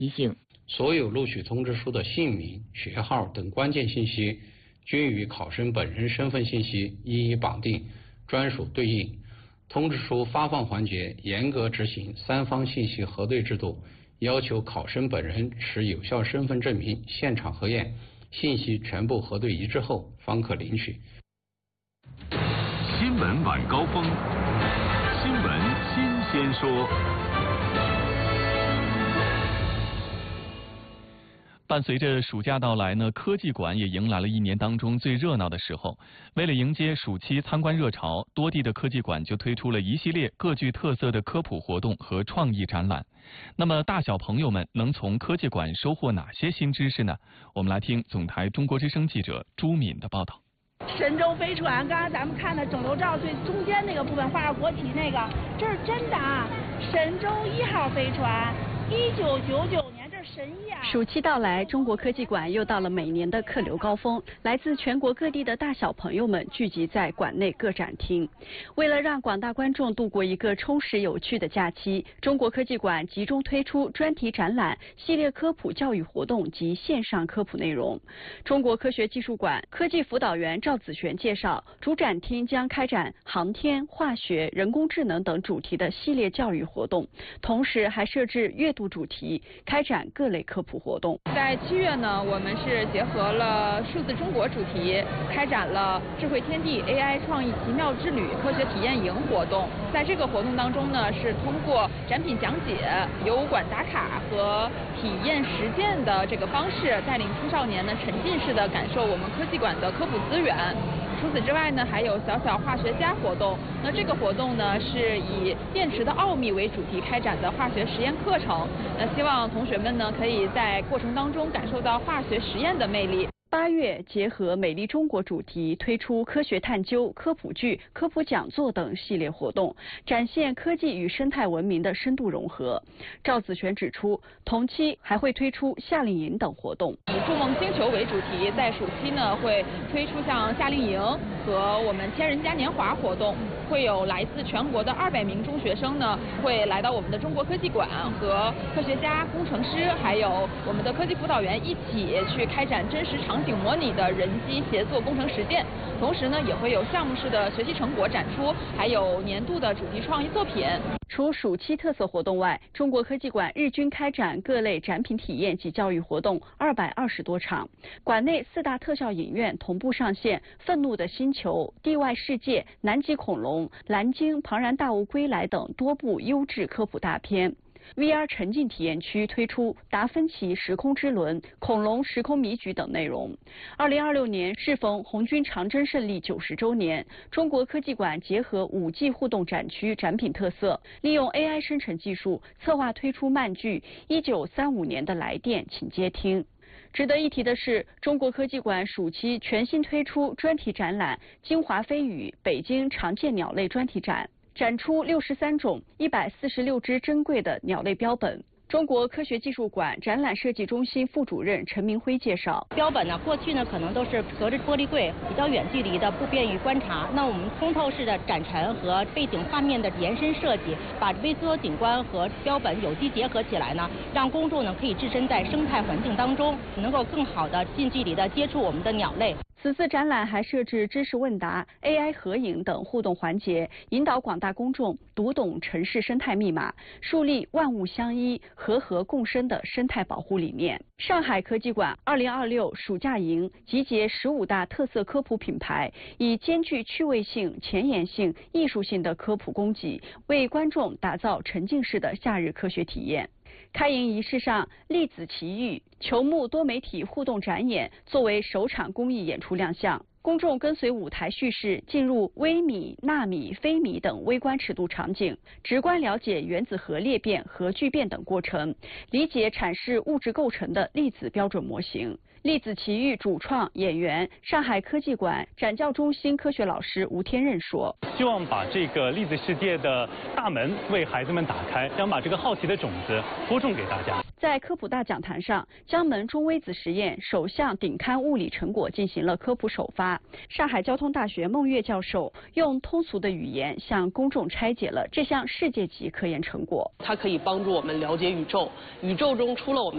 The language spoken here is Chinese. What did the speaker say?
提醒： 所有录取通知书的姓名、学号等关键信息均与考生本人身份信息一一绑定，专属对应。通知书发放环节严格执行3方信息核对制度，要求考生本人持有效身份证明现场核验，信息全部核对一致后方可领取。 新闻晚高峰，新闻新鲜说。 伴随着暑假到来呢，科技馆也迎来了一年当中最热闹的时候。为了迎接暑期参观热潮，多地的科技馆就推出了一系列各具特色的科普活动和创意展览。那么大小朋友们能从科技馆收获哪些新知识呢？我们来听总台中国之声记者朱敏的报道。 神舟飞船，刚才咱们看的整流罩最中间那个部分画着国旗那个，这是真的啊！神舟1号飞船，1999年。神意啊！ 暑期到来，中国科技馆又到了每年的客流高峰，来自全国各地的大小朋友们聚集在馆内各展厅。为了让广大观众度过一个充实有趣的假期，中国科技馆集中推出专题展览、系列科普教育活动及线上科普内容。中国科学技术馆科技辅导员赵子璇介绍，主展厅将开展航天、化学、人工智能等主题的系列教育活动，同时还设置阅读主题，开展各类科普活动。 在7月呢，我们是结合了数字中国主题，开展了智慧天地 AI 创意奇妙之旅科学体验营活动。在这个活动当中呢，是通过展品讲解、游馆打卡和体验实践的这个方式，带领青少年呢沉浸式的感受我们科技馆的科普资源。除此之外呢，还有小小化学家活动。那这个活动呢，是以电池的奥秘为主题开展的化学实验课程。那希望同学们呢，可以在过程当中感受到化学实验的魅力。 8月结合美丽中国主题，推出科学探究、科普剧、科普讲座等系列活动，展现科技与生态文明的深度融合。赵子璇指出，同期还会推出夏令营等活动， 以筑梦星球为主题，在暑期呢会推出像夏令营和我们千人嘉年华活动，会有来自全国的200名中学生呢会来到我们的中国科技馆，和科学家、工程师还有我们的科技辅导员一起去开展真实场景模拟的人机协作工程实践，同时呢也会有项目式的学习成果展出，还有年度的主题创意作品。 除暑期特色活动外，中国科技馆日均开展各类展品体验及教育活动220多场。馆内4大特效影院同步上线《愤怒的星球》《地外世界》《南极恐龙》《蓝鲸》《庞然大物归来》等多部优质科普大片。VR 沉浸体验区推出达芬奇时空之轮、恐龙时空谜局等内容。2026年适逢红军长征胜利90周年，中国科技馆结合5G 互动展区展品特色，利用 AI 生成技术策划推出漫剧《1935年的来电，请接听》。值得一提的是，中国科技馆暑期全新推出专题展览《京华飞羽北京常见鸟类专题展》。展出63种、146只珍贵的鸟类标本。中国科学技术馆展览设计中心副主任陈明辉介绍， 标本呢，过去呢可能都是隔着玻璃柜，比较远距离的，不便于观察。那我们通透式的展陈和背景画面的延伸设计，把微缩景观和标本有机结合起来呢，让公众呢可以置身在生态环境当中，能够更好的近距离的接触我们的鸟类。 此次展览还设置知识问答、AI 合影等互动环节，引导广大公众读懂城市生态密码，树立万物相依、和合共生的生态保护理念。上海科技馆2026暑假营集结15大特色科普品牌，以兼具趣味性、前沿性、艺术性的科普供给，为观众打造沉浸式的夏日科学体验。开营仪式上，粒子奇遇球幕多媒体互动展演作为首场公益演出亮相，公众跟随舞台叙事进入微米、纳米、非米等微观尺度场景，直观了解原子核裂变、核聚变等过程，理解阐释物质构成的粒子标准模型。粒子奇遇主创演员、上海科技馆展教中心科学老师吴天任说：“ 希望把这个粒子世界的大门为孩子们打开，想把这个好奇的种子播种给大家。” 在科普大讲坛上，江门中微子实验首项顶刊物理成果进行了科普首发。上海交通大学孟月教授用通俗的语言向公众拆解了这项世界级科研成果。 它可以帮助我们了解宇宙，宇宙中除了我们